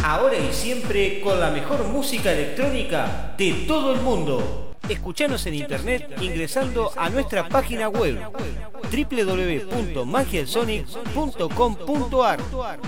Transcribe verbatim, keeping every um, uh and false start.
ahora y siempre con la mejor música electrónica de todo el mundo. Escuchanos en internet ingresando a nuestra página web doble u doble u doble u punto magielsonic punto com punto ar.